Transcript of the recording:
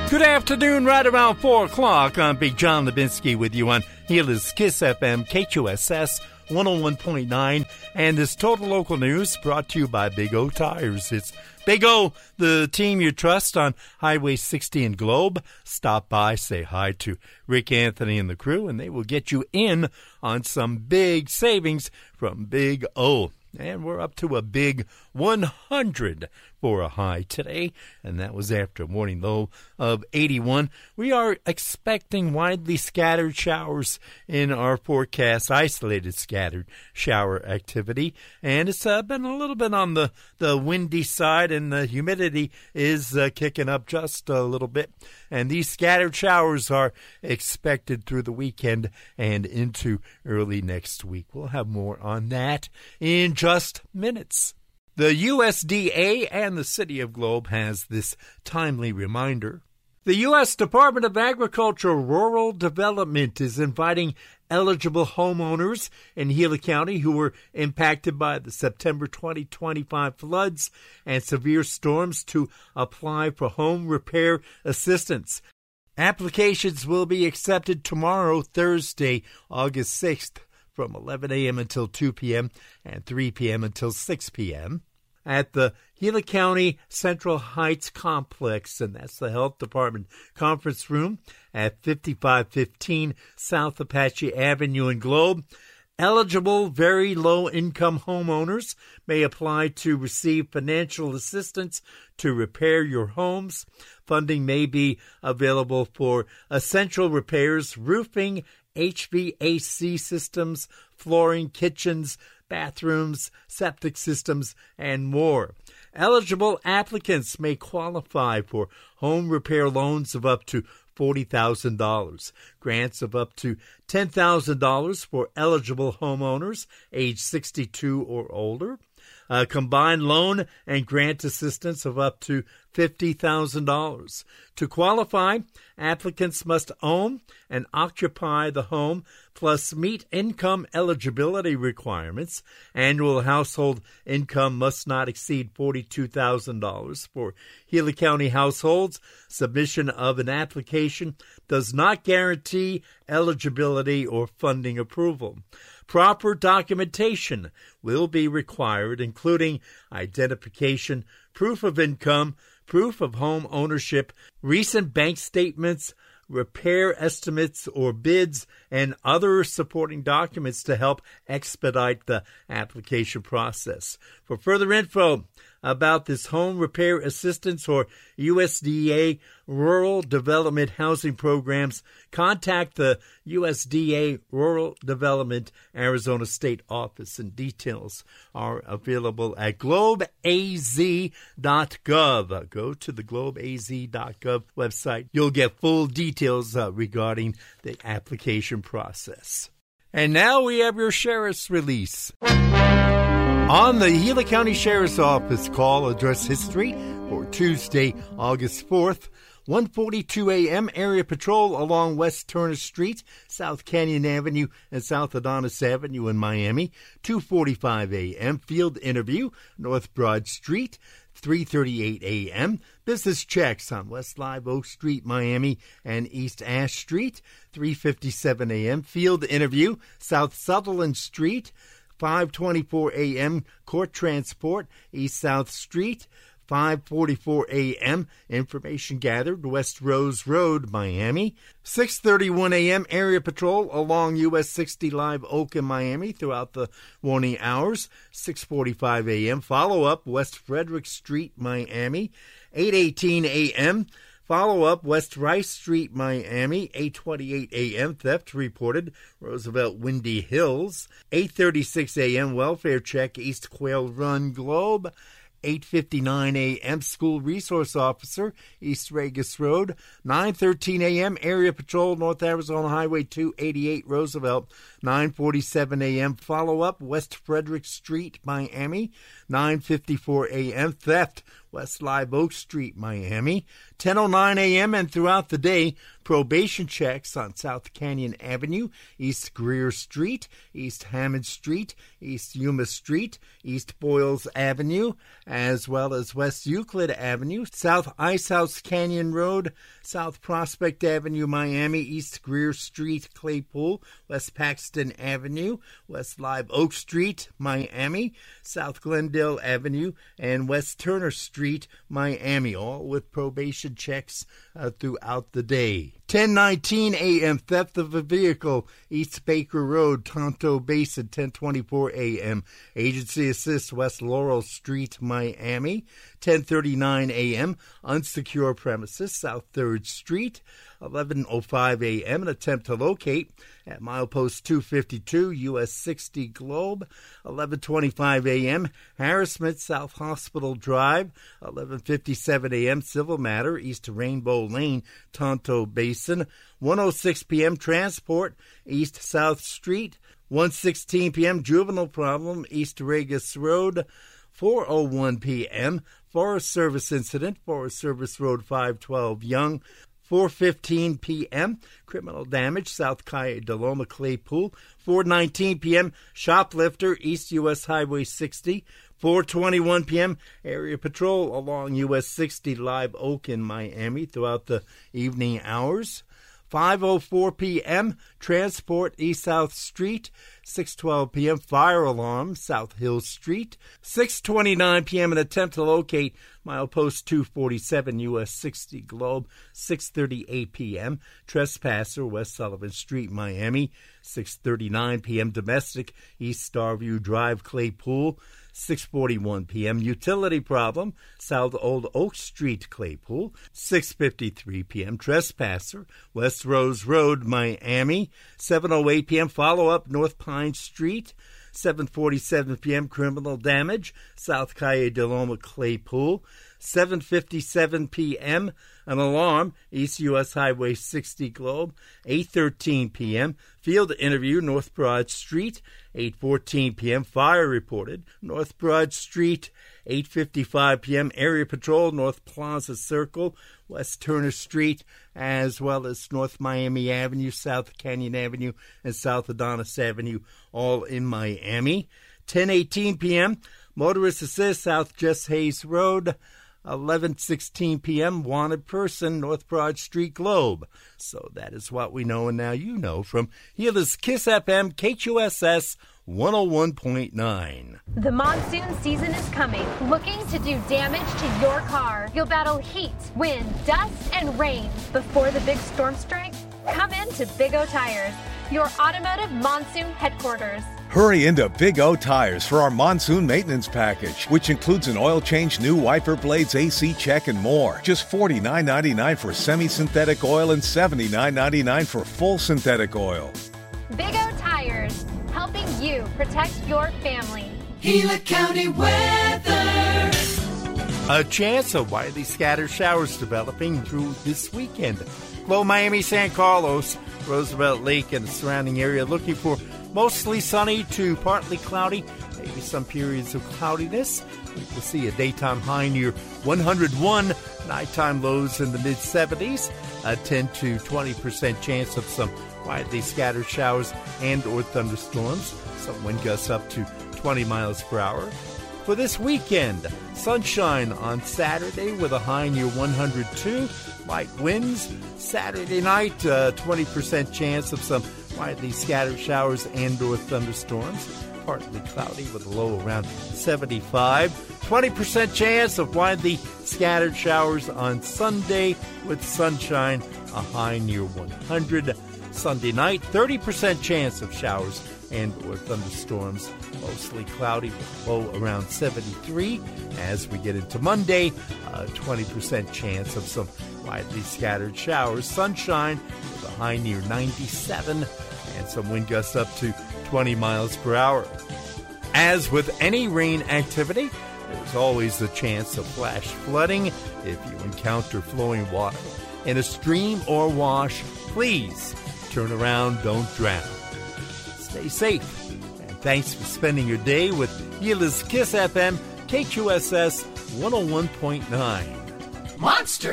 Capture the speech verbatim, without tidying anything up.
Good afternoon, right around four o'clock. I'm Big John Lebinsky with you on Healers Kiss F M, K Q S S one oh one point nine, and this Total Local News brought to you by Big O Tires. It's Big O, the team you trust on Highway sixty in Globe. Stop by, say hi to Rick Anthony and the crew, and they will get you in on some big savings from Big O. And we're up to a big one hundred for a high today, and that was after a morning low of eighty-one. We are expecting widely scattered showers in our forecast, isolated scattered shower activity, and it's uh, been a little bit on the, the windy side, and the humidity is uh, kicking up just a little bit. And these scattered showers are expected through the weekend and into early next week. We'll have more on that in just minutes. The U S D A and the City of Globe has this timely reminder. The U S Department of Agriculture Rural Development is inviting eligible homeowners in Gila County who were impacted by the September twenty twenty-five floods and severe storms to apply for home repair assistance. Applications will be accepted tomorrow, Thursday, August sixth, from eleven a.m. until two p.m. and three p.m. until six p.m. at the Gila County Central Heights Complex, and that's the Health Department Conference Room at fifty-five fifteen South Apache Avenue in Globe. Eligible very low-income homeowners may apply to receive financial assistance to repair your homes. Funding may be available for essential repairs, roofing, H V A C systems, flooring, kitchens, bathrooms, septic systems, and more. Eligible applicants may qualify for home repair loans of up to forty thousand dollars, grants of up to ten thousand dollars for eligible homeowners age sixty-two or older, a combined loan and grant assistance of up to fifty thousand dollars. To qualify, applicants must own and occupy the home, plus meet income eligibility requirements. Annual household income must not exceed forty-two thousand dollars for Gila County households. Submission of an application does not guarantee eligibility or funding approval. Proper documentation will be required, including identification, proof of income, proof of home ownership, recent bank statements, repair estimates or bids, and other supporting documents to help expedite the application process. For further info about this home repair assistance or U S D A Rural Development Housing Programs, contact the U S D A Rural Development Arizona State Office, and details are available at globe a z dot gov. Go to the globe a z dot gov website. You'll get full details uh, regarding the application process. And now we have your sheriff's release. On the Gila County Sheriff's Office call address history for Tuesday, August fourth, one forty-two a.m. area patrol along West Turner Street, South Canyon Avenue, and South Adonis Avenue in Miami. two forty-five a.m. field interview, North Broad Street. three thirty-eight a.m. business checks on West Live Oak Street, Miami, and East Ash Street. three fifty-seven a.m. field interview, South Sutherland Street. five twenty-four a.m. court transport, East South Street. five forty-four a.m. information gathered, West Rose Road, Miami. six thirty-one a.m. area patrol along U S sixty Live Oak in Miami throughout the morning hours. six forty-five a.m. follow-up, West Frederick Street, Miami. eight eighteen a.m. follow-up, West Rice Street, Miami. eight twenty-eight a.m. theft reported, Roosevelt Windy Hills. eight thirty-six a.m. welfare check, East Quail Run, Globe. eight fifty-nine a.m. school resource officer, East Regis Road. nine thirteen a.m. area patrol, North Arizona Highway two eighty-eight, Roosevelt. nine forty-seven a.m. follow-up, West Frederick Street, Miami. nine fifty-four a.m. theft, West Live Oak Street, Miami. ten oh nine a.m. and throughout the day, probation checks on South Canyon Avenue, East Greer Street, East Hammond Street, East Yuma Street, East Boyles Avenue, as well as West Euclid Avenue, South Icehouse Canyon Road, South Prospect Avenue, Miami, East Greer Street, Claypool, West Paxton Avenue, West Live Oak Street, Miami, South Glendale Avenue, and West Turner Street, Miami, all with probation checks uh, throughout the day. ten nineteen a.m. theft of a vehicle, East Baker Road, Tonto Basin. ten twenty-four a.m. agency assist, West Laurel Street, Miami. ten thirty-nine a.m. unsecure premises, South third Street. eleven oh five a.m. an attempt to locate at milepost two fifty-two, U S sixty Globe. eleven twenty-five a.m. harassment, South Hospital Drive. eleven fifty-seven a.m. civil matter, East Rainbow Lane, Tonto Basin. one oh six p.m. transport, East South Street. one sixteen p.m. juvenile problem, East Regis Road. four oh one p.m. Forest Service incident, Forest Service Road five twelve Young. four fifteen p.m. criminal damage, South Calle de Loma, Claypool. four nineteen p.m. shoplifter, East U S Highway sixty. four twenty-one p.m. area patrol along U S sixty, Live Oak in Miami throughout the evening hours. five oh four p.m. transport, East South Street. six twelve p.m. fire alarm, South Hill Street. six twenty-nine p.m. an attempt to locate milepost two forty-seven, U S sixty Globe. six thirty-eight p.m. trespasser, West Sullivan Street, Miami. six thirty-nine p.m. domestic, East Starview Drive, Claypool. six forty-one p.m. utility problem, South Old Oak Street, Claypool. six fifty-three p.m. trespasser, West Rose Road, Miami. seven oh eight p.m. follow-up, North Pine Street. seven forty-seven p.m. criminal damage, South Calle de Loma, Claypool. seven fifty-seven p.m. an alarm, East U S Highway sixty Globe. eight thirteen p.m. field interview, North Broad Street. eight fourteen p.m. fire reported, North Broad Street. eight fifty-five p.m. area patrol, North Plaza Circle, West Turner Street, as well as North Miami Avenue, South Canyon Avenue, and South Adonis Avenue, all in Miami. ten eighteen p.m. motorist assist, South Jess Hayes Road. eleven sixteen p.m. wanted person, North Broad Street, Globe. So that is what we know, and now you know from Gila's Kiss F M, K H U S S one oh one point nine. The monsoon season is coming. Looking to do damage to your car? You'll battle heat, wind, dust, and rain before the big storm strikes? Come into Big O Tires, your automotive monsoon headquarters. Hurry into Big O Tires for our monsoon maintenance package, which includes an oil change, new wiper blades, A C check, and more. Just forty-nine ninety-nine for semi-synthetic oil and seventy-nine ninety-nine for full synthetic oil. Big O Tires, helping you protect your family. Gila County weather. A chance of widely scattered showers developing through this weekend. Low Miami, San Carlos, Roosevelt Lake, and the surrounding area looking for mostly sunny to partly cloudy, maybe some periods of cloudiness. We will see a daytime high near one hundred one, nighttime lows in the mid seventies, a ten to twenty percent chance of some widely scattered showers and or thunderstorms, some wind gusts up to twenty miles per hour. For this weekend, sunshine on Saturday with a high near one hundred two, light winds. Saturday night, uh, twenty percent chance of some widely scattered showers and or thunderstorms. Partly cloudy with a low around seventy-five. twenty percent chance of widely scattered showers on Sunday with sunshine, a high near one hundred. Sunday night, thirty percent chance of showers and or thunderstorms, mostly cloudy with low around seventy-three. As we get into Monday, a twenty percent chance of some widely scattered showers, sunshine with a high near ninety-seven, and some wind gusts up to twenty miles per hour. As with any rain activity, there's always a chance of flash flooding. If you encounter flowing water in a stream or wash, please turn around, don't drown. Stay safe, and thanks for spending your day with Gila's Kiss F M, K H U S S one oh one point nine. Monster